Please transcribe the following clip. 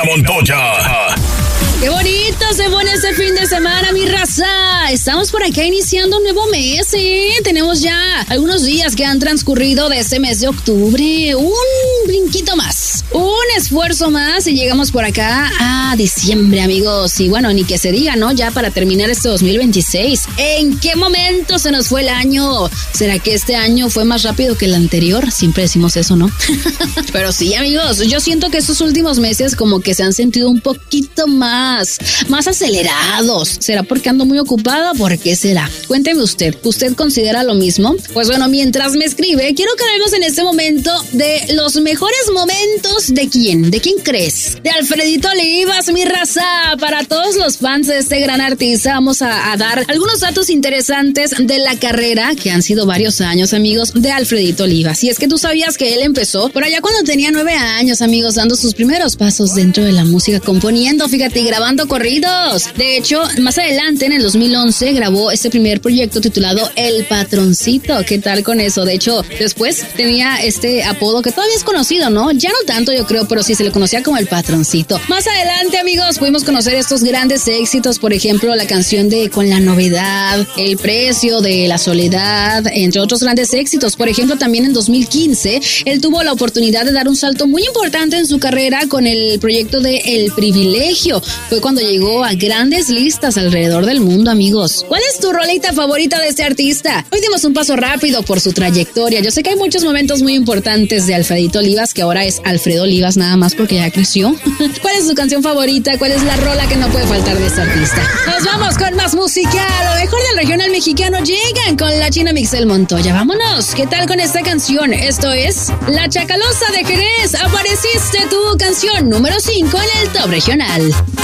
Montoya. ¡Qué bonito se pone este fin de semana, mi raza! Estamos por acá iniciando un nuevo mes, ¿eh? Tenemos ya algunos días que han transcurrido de este mes de octubre. Un brinquito más, un esfuerzo más y llegamos por acá a diciembre, amigos. Y bueno, ni que se diga, ¿no? Ya para terminar este 2026. ¿En qué momento se nos fue el año? ¿Será que este año fue más rápido que el anterior? Siempre decimos eso, ¿no? Pero sí, amigos, yo siento que estos últimos meses como que se han sentido un poquito más acelerados. ¿Será porque ando muy ocupada? ¿Por qué será? Cuénteme usted. ¿Usted considera lo mismo? Pues bueno, mientras me escribe, quiero que hablemos en este momento de los mejores momentos de quién. ¿De quién crees? De Alfredito Olivas, mi raza. Para todos los fans de este gran artista, vamos a dar algunos datos interesantes de la carrera, que han sido varios años, amigos, de Alfredito Olivas. Y es que tú sabías que él empezó por allá cuando tenía 9 años, amigos, dando sus primeros pasos dentro de la música, componiendo, fíjate, grabando corridos. De hecho, más adelante, en el 2011, grabó este primer proyecto titulado El Patroncito. ¿Qué tal con eso? De hecho, después tenía este apodo que todavía es conocido, ¿no? Ya no tanto, yo creo, pero sí se le conocía como El Patroncito. Más adelante, amigos, pudimos conocer estos grandes éxitos, por ejemplo, la canción de Con la Novedad, El Precio de la Soledad, entre otros grandes éxitos. Por ejemplo, también en 2015, él tuvo la oportunidad de dar un salto muy importante en su carrera con el proyecto de El Privilegio. Fue cuando llegó a grandes listas alrededor del mundo, amigos. ¿Cuál es tu rolita favorita de este artista? Hoy dimos un paso rápido por su trayectoria. Yo sé que hay muchos momentos muy importantes de Alfredito Olivas, que ahora es Alfredo Olivas nada más porque ya creció. ¿Cuál es su canción favorita? ¿Cuál es la rola que no puede faltar de este artista? Nos vamos con más música. Lo mejor del regional mexicano llegan con la China Mixel Montoya. Vámonos. ¿Qué tal con esta canción? Esto es La Chacalosa de Jerez. Apareciste tu canción número 5 en el top regional.